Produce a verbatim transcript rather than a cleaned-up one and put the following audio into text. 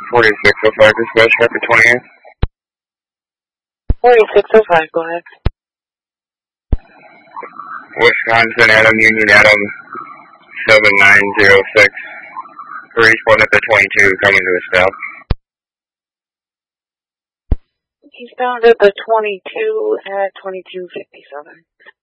forty-six oh five, dispatch, traffic twenty-eight. forty-six oh five, go ahead. Wisconsin, Adam, Union, Adam, seven nine zero six. Respond at the twenty-two, coming to a stop. He's found at the twenty-two at twenty-two fifty-seven.